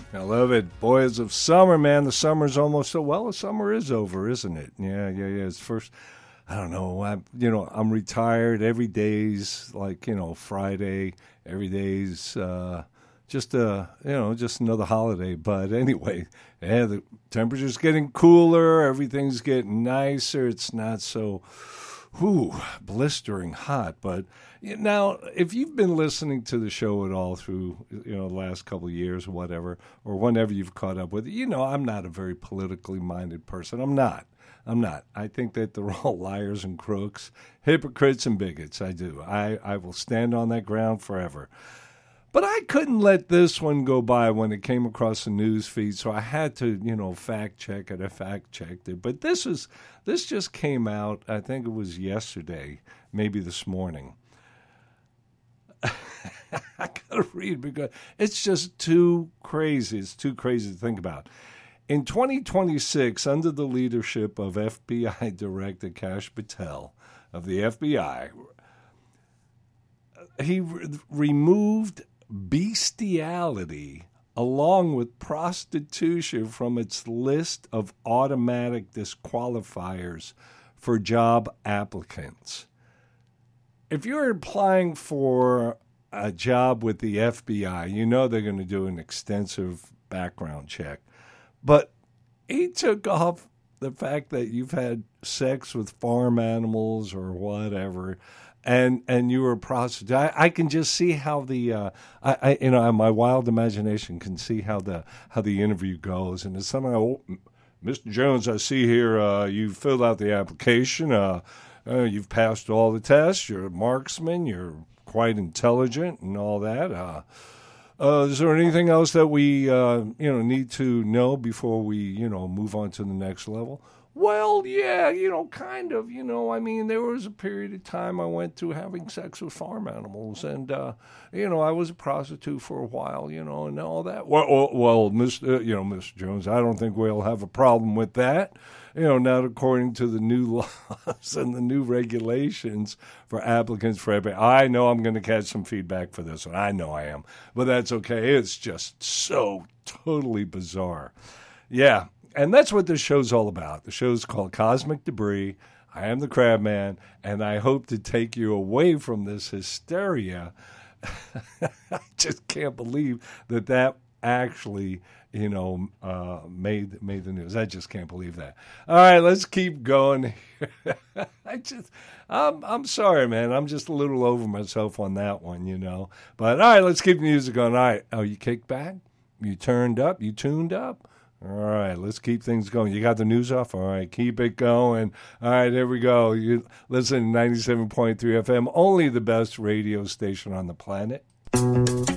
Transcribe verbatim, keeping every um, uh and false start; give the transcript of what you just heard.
I love it. Boys of summer, man. The summer's almost so well. The summer is over, isn't it? Yeah, yeah, yeah. It's first. I don't know. I, you know, I'm retired. Every day's like, you know, Friday. Every day's uh, just a, you know, just another holiday. But anyway, yeah, the temperature's getting cooler. Everything's getting nicer. It's not so, whew, blistering hot. But now, if you've been listening to the show at all through, you know, the last couple of years or whatever, or whenever you've caught up with it, you know, I'm not a very politically minded person. I'm not. I'm not. I think that they're all liars and crooks, hypocrites and bigots. I do. I, I will stand on that ground forever. But I couldn't let this one go by when it came across the news feed, so I had to, you know, fact check it. I fact checked it. But this is this just came out, I think it was yesterday, maybe this morning. I gotta read because it's just too crazy. It's too crazy to think about. In twenty twenty-six, under the leadership of F B I Director Kash Patel of the F B I, he re- removed bestiality along with prostitution from its list of automatic disqualifiers for job applicants. If you're applying for a job with the F B I, you know they're going to do an extensive background check. But he took off the fact that you've had sex with farm animals or whatever, and and you were a prostitute. I, I can just see how the uh, I, I you know my wild imagination can see how the how the interview goes, and it's something. Oh, Mister Jones, I see here uh, you filled out the application. Uh, uh, you've passed all the tests. You're a marksman. You're quite intelligent and all that. Uh, Uh, is there anything else that we, uh, you know, need to know before we, you know, move on to the next level? Well, yeah, you know, kind of, you know, I mean, there was a period of time I went through having sex with farm animals, and, uh, you know, I was a prostitute for a while, you know, and all that. Well, well, well Mister You know, Mister Jones, I don't think we'll have a problem with that. You know, not according to the new laws and the new regulations for applicants for everybody. I know I'm going to catch some feedback for this one. I know I am. But that's okay. It's just so totally bizarre. Yeah, and that's what this show's all about. The show's called Cosmic Debris. I am the Crab Man, and I hope to take you away from this hysteria. I just can't believe that that actually, you know, uh, made made the news. I just can't believe that. All right, let's keep going. I just, I'm I'm sorry, man. I'm just a little over myself on that one, you know. But all right, let's keep the music on. All right, oh, you kicked back? You turned up? You tuned up? All right, let's keep things going. You got the news off? All right, keep it going. All right, here we go. You listen to ninety-seven point three F M, only the best radio station on the planet.